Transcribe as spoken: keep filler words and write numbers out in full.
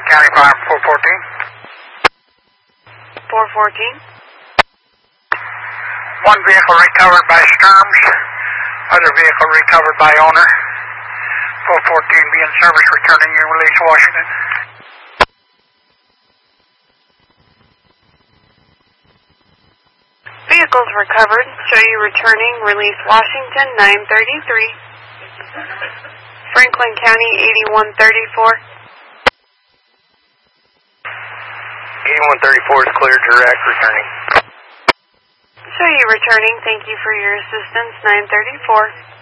County Fire four fourteen. four fourteen. One vehicle recovered by Sturms, other vehicle recovered by owner. four fourteen be in service returning you, release Washington. Vehicles recovered, show you returning, release Washington nine thirty-three. Franklin County eighty-one thirty-four. eighty-one thirty-four is clear, direct, returning. Show you returning, thank you for your assistance, nine thirty-four.